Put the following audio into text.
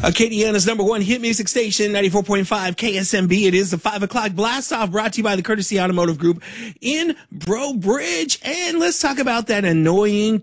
Acadiana's number one hit music station, 94.5 KSMB. It is the 5 o'clock blast off brought to you by the Courtesy Automotive Group in Breaux Bridge. And let's talk about that annoying